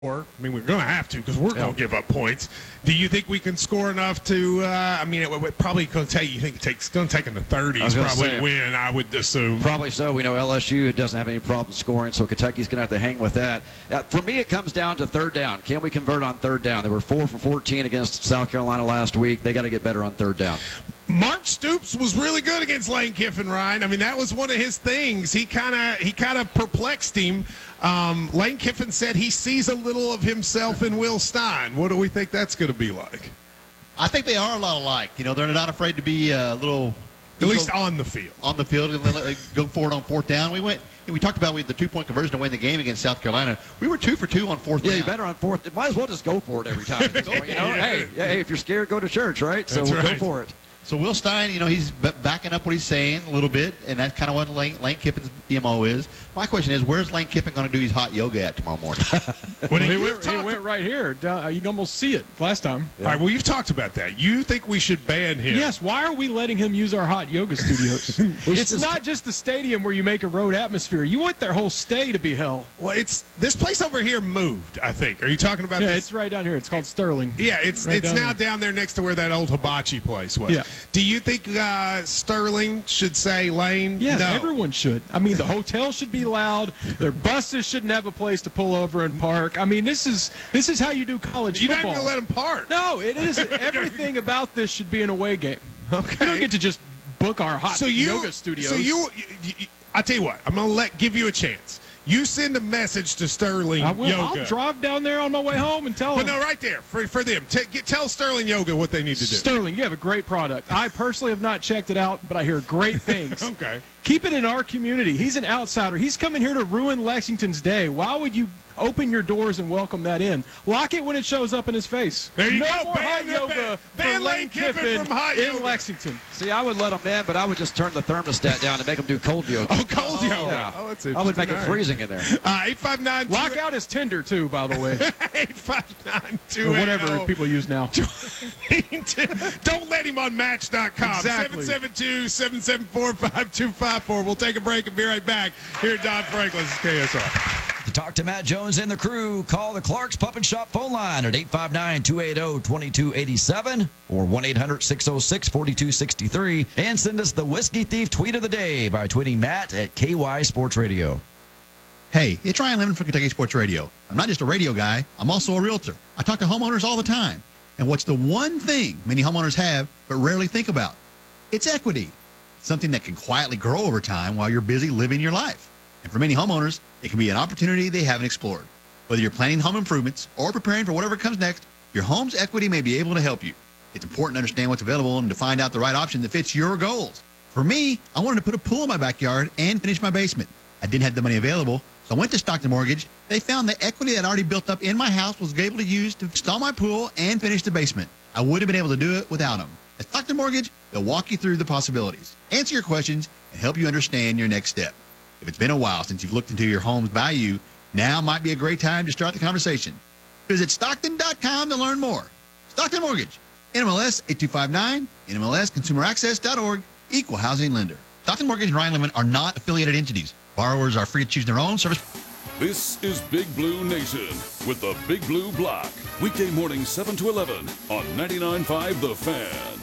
I mean, we're going to have to because we're going to give up points. Do you think we can score enough to? I mean, it probably going to take. You think it's going to take in the 30s probably to win? I would assume. Probably so. We know LSU doesn't have any problem scoring, so Kentucky's going to have to hang with that. For me, it comes down to third down. Can we convert on third down? They were 4 for 14 against South Carolina last week. They got to get better on third down. Mark Stoops was really good against Lane Kiffin, Ryan. I mean, that was one of his things. He kind of perplexed him. Lane Kiffin said he sees a little of himself in Will Stein. What do we think that's going to be like? I think they are a lot alike. You know, they're not afraid to be a little. At least on the field. On the field, and then go forward on fourth down. We talked about the 2-point conversion to win the game against South Carolina. We were 2 for 2 on fourth down. Yeah, you better on fourth. Might as well just go for it every time. Hey, if you're scared, go to church, right? So we'll go for it. So Will Stein, he's backing up what he's saying a little bit, and that's kind of what Lane Kiffin's MO is. My question is, where's Lane Kiffin going to do his hot yoga at tomorrow morning? He went right here. You can almost see it last time. Yeah. All right, well, you've talked about that. You think we should ban him? Yes. Why are we letting him use our hot yoga studios? It's not just the stadium where you make a road atmosphere. You want their whole stay to be hell. Well, this place over here moved, I think. Are you talking about this? Yeah, it's right down here. It's called Sterling. Yeah, it's now down there next to where that old hibachi place was. Yeah. Do you think Sterling should say Lane? Yes, no. Everyone should. I mean, the hotel should be loud. Their buses shouldn't have a place to pull over and park. I mean, this is how you do college football. You're not going to let them park. No, it isn't. Everything about this should be an away game. Okay. You don't get to just book our hot yoga studios. So I tell you what, I'm going to give you a chance. You send a message to Sterling Yoga. I'll drive down there on my way home and tell them. But no, right there, for them. Tell Sterling Yoga what they need to do. Sterling, you have a great product. I personally have not checked it out, but I hear great things. Okay. Keep it in our community. He's an outsider. He's coming here to ruin Lexington's day. Why would you open your doors and welcome that in? Lock it when it shows up in his face. There you no go. More hot yoga for Lane Kiffin from hot in yoga. Lexington. See, I would let them in, but I would just turn the thermostat down and make them do cold yoga. Oh, cold yoga. Yeah. Oh, that's I would make it freezing in there. 859. Lock out his Tinder, too, by the way. 859-280. Or whatever people use now. Don't let him on Match.com. Exactly. 772-774-5254. We'll take a break and be right back here at Don Franklin's KSR. To talk to Matt Jones and the crew, call the Clark's Pump and Shop phone line at 859-280-2287 or 1-800-606-4263 and send us the Whiskey Thief tweet of the day by tweeting Matt at KY Sports Radio. Hey, it's Ryan Lemon from Kentucky Sports Radio. I'm not just a radio guy, I'm also a realtor. I talk to homeowners all the time. And what's the one thing many homeowners have but rarely think about? It's equity. Something that can quietly grow over time while you're busy living your life. And for many homeowners, it can be an opportunity they haven't explored. Whether you're planning home improvements or preparing for whatever comes next, your home's equity may be able to help you. It's important to understand what's available and to find out the right option that fits your goals. For me, I wanted to put a pool in my backyard and finish my basement. I didn't have the money available, so I went to Stockton Mortgage. They found the equity that already built up in my house was able to use to install my pool and finish the basement. I would have been able to do it without them. At Stockton Mortgage, they'll walk you through the possibilities, answer your questions, and help you understand your next step. If it's been a while since you've looked into your home's value, now might be a great time to start the conversation. Visit Stockton.com to learn more. Stockton Mortgage, NMLS 8259, NMLSConsumerAccess.org, Equal Housing Lender. Stockton Mortgage and Ryan Lemon are not affiliated entities. Borrowers are free to choose their own service. This is Big Blue Nation with the Big Blue Block. Weekday morning 7 to 11 on 99.5 The Fan.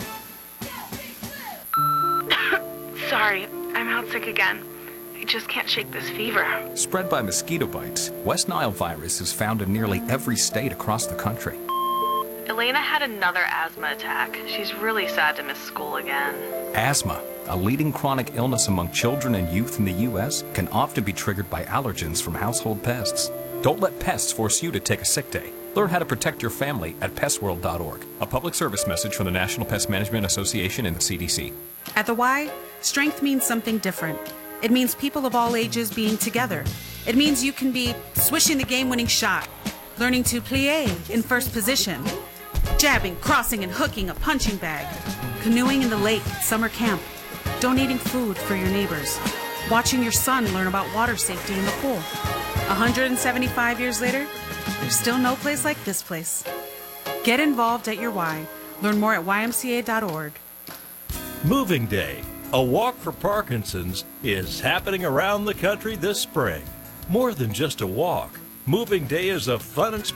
Sorry, I'm out sick again. I just can't shake this fever. Spread by mosquito bites, West Nile virus is found in nearly every state across the country. Elena had another asthma attack. She's really sad to miss school again. Asthma, a leading chronic illness among children and youth in the U.S., can often be triggered by allergens from household pests. Don't let pests force you to take a sick day. Learn how to protect your family at pestworld.org. A public service message from the National Pest Management Association and the CDC. At the Y, strength means something different. It means people of all ages being together. It means you can be swishing the game-winning shot, learning to plie in first position, jabbing, crossing, and hooking a punching bag, canoeing in the lake at summer camp, donating food for your neighbors, watching your son learn about water safety in the pool. 175 years later, there's still no place like this place. Get involved at your Y. Learn more at ymca.org. Moving Day, a walk for Parkinson's, is happening around the country this spring. More than just a walk. Moving Day is a fun and